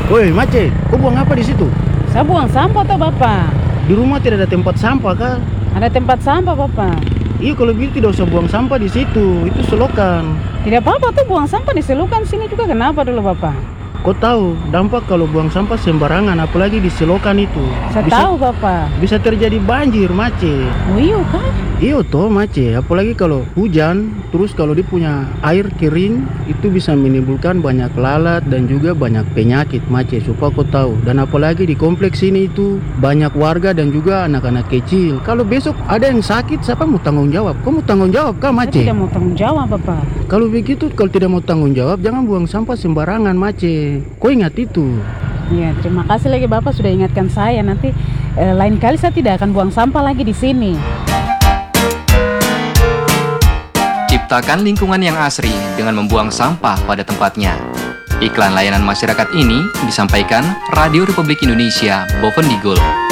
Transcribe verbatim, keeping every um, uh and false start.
Woi, Mace, kau buang apa di situ? Saya buang sampah toh Bapak. Di rumah tidak ada tempat sampah kah? Ada tempat sampah Bapak. Iya, kalau begitu tidak usah buang sampah di situ. Itu selokan. Tidak apa-apa tuh buang sampah di selokan sini juga, kenapa dulu Bapak? Kau tahu dampak kalau buang sampah sembarangan, apalagi di selokan itu. Saya bisa, tahu Bapak. Bisa terjadi banjir, Mace. Oh iya kah? Iyo toh, Mace. Apalagi kalau hujan, terus kalau dia punya air kering, itu bisa menimbulkan banyak lalat dan juga banyak penyakit, Mace. Supaya kau tahu. Dan apalagi di kompleks ini itu banyak warga dan juga anak-anak kecil. Kalau besok ada yang sakit, siapa mau tanggung jawab? Kau mau tanggung jawab kah, Mace? Saya tidak mau tanggung jawab Bapak. Kalau begitu, kalau tidak mau tanggung jawab, jangan buang sampah sembarangan, Mace. Kau ingat itu. Ya, terima kasih lagi Bapak sudah ingatkan saya. Nanti eh, lain kali saya tidak akan buang sampah lagi di sini. Ciptakan lingkungan yang asri dengan membuang sampah pada tempatnya. Iklan layanan masyarakat ini disampaikan Radio Republik Indonesia Bovendigul.